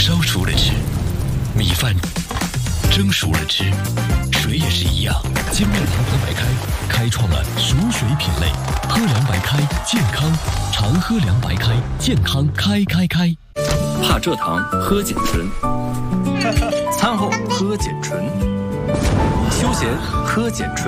烧熟了吃，米饭蒸熟了吃，水也是一样。精妙堂喝白开，开创了熟水品类。喝凉白开，健康，常喝凉白开，健康开。 怕蔗糖喝碱醇，餐后喝碱醇，休闲喝碱醇，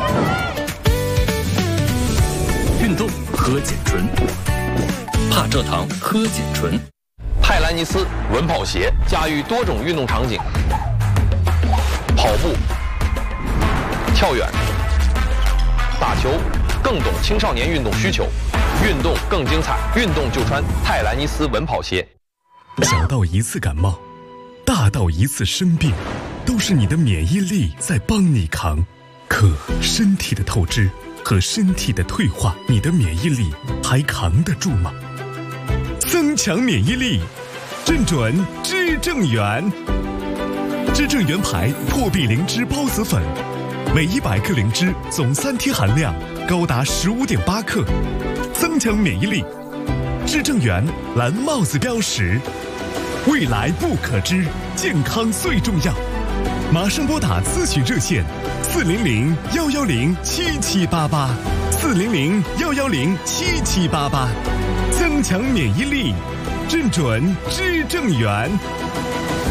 运动喝碱醇，怕蔗糖喝碱醇。 泰兰尼斯稳跑鞋驾驭多种运动场景，跑步、跳远、打球，更懂青少年运动需求，运动更精彩，运动就穿泰兰尼斯稳跑鞋。 小到一次感冒，大到一次生病，都是你的免疫力在帮你扛。可身体的透支和身体的退化，你的免疫力还扛得住吗？增强免疫力，正准知正元。知正元牌破壁灵芝孢子粉，每100克灵芝总3天含量高达15.8克，增强免疫力。知正元蓝帽子标识，未来不可知，健康最重要。马上拨打咨询热线400-110-7788，400-110-7788，增强免疫力，正准知正元。